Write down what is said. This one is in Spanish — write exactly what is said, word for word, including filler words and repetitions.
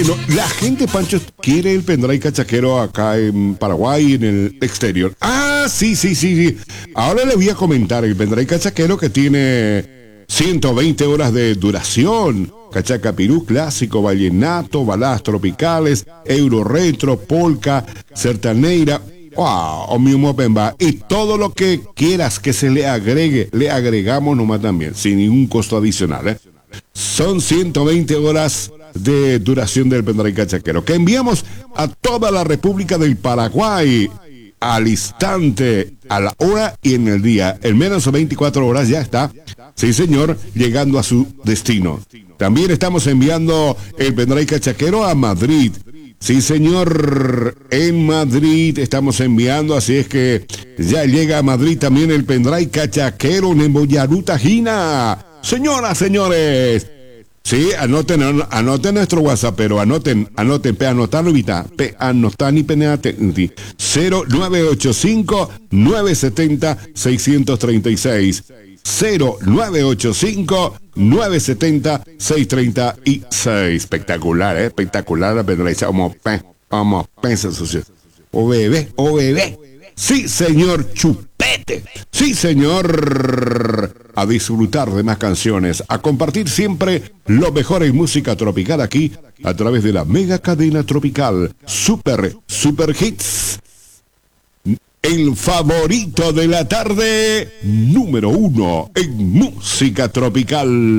Bueno, la gente, Pancho, quiere el pendrive cachaquero acá en Paraguay, en el exterior. Ah, sí, sí, sí, sí. Ahora le voy a comentar el pendrive cachaquero que tiene ciento veinte horas de duración. Cachaca pirú, clásico, vallenato, baladas tropicales, euro retro, polka, sertaneira. Wow, mismo pemba. Y todo lo que quieras que se le agregue, le agregamos nomás también, sin ningún costo adicional, ¿eh? Son ciento veinte horas de duración del pendrive cachaquero que enviamos a toda la República del Paraguay al instante, a la hora y en el día. En menos de veinticuatro horas ya está, sí señor, llegando a su destino. También estamos enviando el pendrive cachaquero a Madrid. Sí señor, en Madrid estamos enviando, así es que ya llega a Madrid también el pendrive cachaquero Nemboyaruta Gina. Señoras, señores, sí, anoten, anoten nuestro WhatsApp, pero anoten, anoten, pe anotar ahorita, pe anotar ni peneate, cero nueve ocho cinco nueve siete cero seis tres seis, cero nueve ocho cinco nueve siete cero seis tres seis. Espectacular, ¿eh? Espectacular, pero le echamos, vamos, pensa, socio. O bebé, o bebé. Sí, señor, chupete. Sí, señor. A disfrutar de más canciones, a compartir siempre lo mejor en música tropical aquí, a través de la mega cadena tropical. Super, super hits. El favorito de la tarde, número uno en música tropical.